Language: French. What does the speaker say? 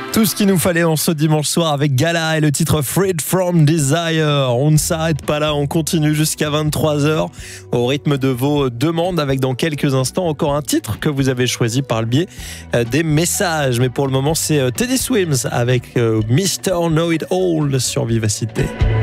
Tout ce qu'il nous fallait en ce dimanche soir avec Gala et le titre Freed from Desire. On ne s'arrête pas là, on continue jusqu'à 23h au rythme de vos demandes avec dans quelques instants encore un titre que vous avez choisi par le biais des messages. Mais pour le moment, c'est Teddy Swims avec Mr. Know It All sur Vivacité.